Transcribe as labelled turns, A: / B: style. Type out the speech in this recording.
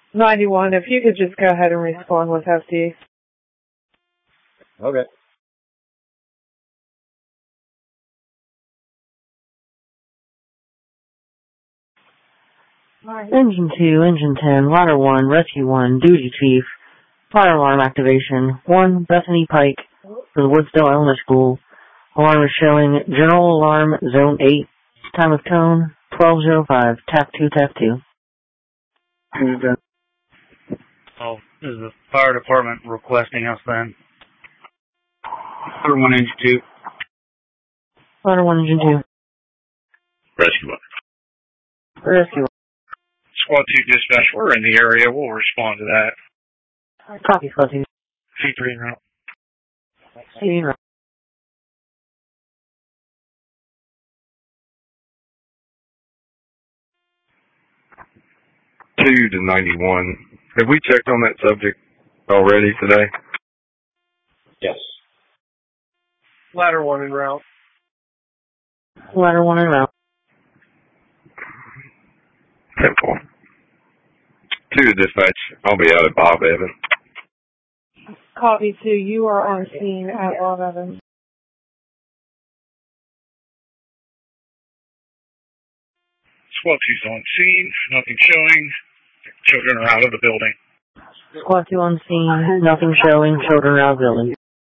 A: 91, if you could just go ahead and respond with FD.
B: Okay.
C: Engine 2, Engine 10, Ladder 1, Rescue 1, Duty Chief, Fire Alarm Activation, 1, Bethany Pike, for the Woodsdale Elementary School. Alarm is showing General Alarm Zone 8, time of tone 12:05, TAC 2, TAC 2.
D: Oh, is the fire department requesting us then? Ladder 1, Engine 2.
C: Ladder 1, Engine 2.
E: Rescue 1.
C: Rescue 1.
F: Squad 2 dispatch, we're in the area. We'll respond to that.
C: Copy, Squad 2.
F: C3 en route.
C: C3 en route.
G: 2 to 91. Have we checked on that subject already today?
B: Yes.
A: Ladder 1 en route.
C: Ladder 1 en route.
G: 10-4. 2 to dispatch. I'll be out at Bob Evans.
A: Copy 2, you are on scene at Bob Evans.
F: Squad 2's on scene. Nothing showing. Children are out of the building.
C: Squad 2 on scene, nothing showing, children are out of building.